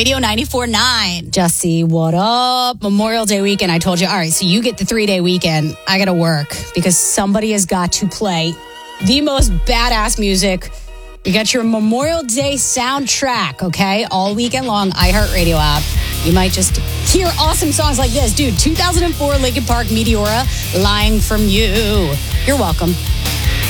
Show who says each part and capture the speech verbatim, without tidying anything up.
Speaker 1: Radio ninety-four point nine. Jesse, what up? Memorial Day weekend. I told you, all right, so you get the three-day weekend. I got to work because somebody has got to play the most badass music. You got your Memorial Day soundtrack, okay? All weekend long, iHeartRadio app. You might just hear awesome songs like this. Dude, two thousand four Linkin Park Meteora, Lying From You. You're welcome.